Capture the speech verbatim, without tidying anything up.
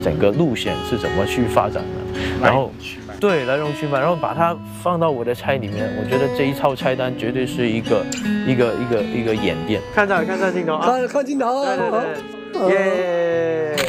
整个路线是怎么去发展的，然后对来龙去脉，然后把它放到我的菜里面，我觉得这一套菜单绝对是一个一个一个一个演变。看到看到镜头啊， 看看镜头， 对对对，耶！